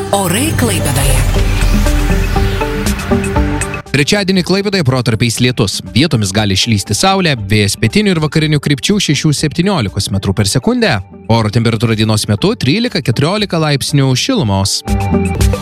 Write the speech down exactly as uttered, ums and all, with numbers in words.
Orai Klaipėdoje. Trečiadienį Klaipėdoje protarpiais lietus. Vietomis gali išlysti saulė, vėjas pietinių ir vakarinių krypčių šeši septyniolika metrų per sekundę. Oro temperatūra dienos metu trylika keturiolika laipsnių šilumos.